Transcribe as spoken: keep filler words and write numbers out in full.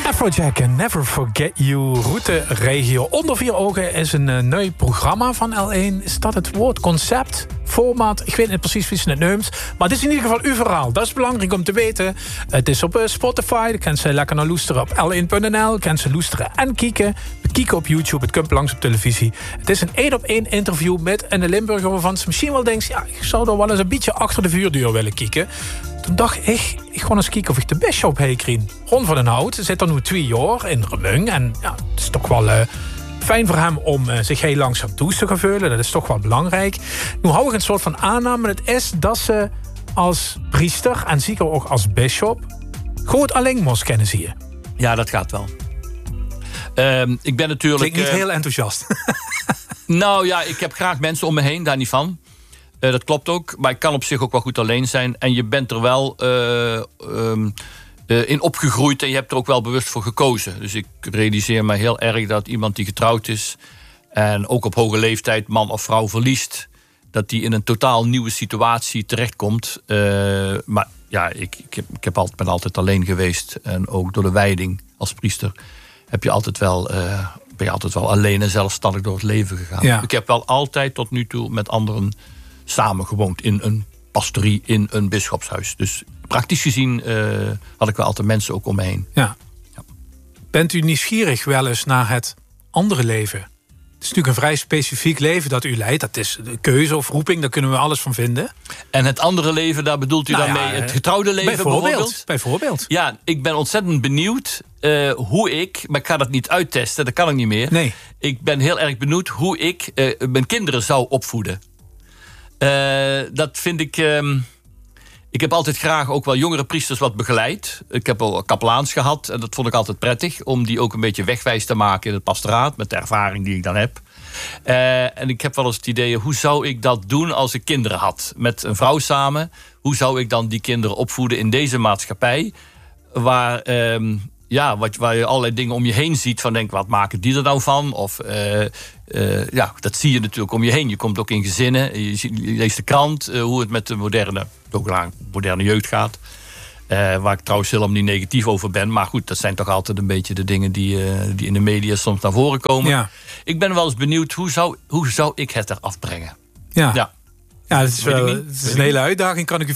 Afrojack en Never Forget You. Route Regio onder vier ogen is een uh, nieuw programma van L één. Is dat het woord, concept, format? Ik weet niet precies wie ze het noemt. Maar het is in ieder geval uw verhaal. Dat is belangrijk om te weten. Het is op uh, Spotify. Dan kan ze lekker naar luisteren op L één punt n l. Kan ze luisteren en kijken. Kijken op YouTube. Het komt langs op televisie. Het is een één op één interview met een Limburger waarvan ze misschien wel denkt, ja, ik zou er wel eens een beetje achter de vuurdeur willen kijken. Toen dacht ik, ik ga eens kijken of ik de Bisschop heen krijg. Ron van den Hout zit er nu twee jaar in Remung. En ja, het is toch wel uh, fijn voor hem om uh, zich heel langzaam toe te gaan vullen. Dat is toch wel belangrijk. Nu hou ik een soort van aanname. Het is dat ze als priester en zeker ook als bisschop goed alleen moest kennen, zie je. Ja, dat gaat wel. Um, ik ben natuurlijk... Klinkt niet uh, heel enthousiast. Nou ja, ik heb graag mensen om me heen, daar niet van. Uh, dat klopt ook, maar ik kan op zich ook wel goed alleen zijn. En je bent er wel uh, um, uh, in opgegroeid en je hebt er ook wel bewust voor gekozen. Dus ik realiseer me heel erg dat iemand die getrouwd is en ook op hoge leeftijd man of vrouw verliest, dat die in een totaal nieuwe situatie terechtkomt. Uh, maar ja, ik, ik, heb, ik heb altijd, ben altijd alleen geweest. En ook door de wijding als priester heb je altijd wel, uh, ben je altijd wel alleen en zelfstandig door het leven gegaan. Ja. Ik heb wel altijd tot nu toe met anderen samen gewoond in een pastorie, in een bisschopshuis. Dus praktisch gezien uh, had ik wel altijd mensen ook om me heen. Ja. Ja. Bent u nieuwsgierig wel eens naar het andere leven? Het is natuurlijk een vrij specifiek leven dat u leidt. Dat is de keuze of roeping, daar kunnen we alles van vinden. En het andere leven, daar bedoelt u nou daarmee ja, het getrouwde leven bijvoorbeeld? Bijvoorbeeld. bijvoorbeeld. Ja, ik ben ontzettend benieuwd uh, hoe ik, maar ik ga dat niet uittesten, dat kan ik niet meer. Nee. Ik ben heel erg benieuwd hoe ik uh, mijn kinderen zou opvoeden. Uh, dat vind ik... Um, ik heb altijd graag ook wel jongere priesters wat begeleid. Ik heb al kapelaans gehad en dat vond ik altijd prettig, om die ook een beetje wegwijs te maken in het pastoraat met de ervaring die ik dan heb. Uh, en ik heb wel eens het idee, hoe zou ik dat doen als ik kinderen had? Met een vrouw samen, hoe zou ik dan die kinderen opvoeden in deze maatschappij? Waar, um, ja, wat, waar je allerlei dingen om je heen ziet van denk, wat maken die er nou van? Of uh, uh, ja, dat zie je natuurlijk om je heen. Je komt ook in gezinnen, je, ziet, je leest de krant, uh, hoe het met de moderne, moderne jeugd gaat. Uh, waar ik trouwens helemaal niet negatief over ben. Maar goed, dat zijn toch altijd een beetje de dingen die, uh, die in de media soms naar voren komen. Ja. Ik ben wel eens benieuwd, hoe zou, hoe zou ik het eraf brengen? Ja, ja. ja het is, wel, het is een hele uitdaging, kan ik u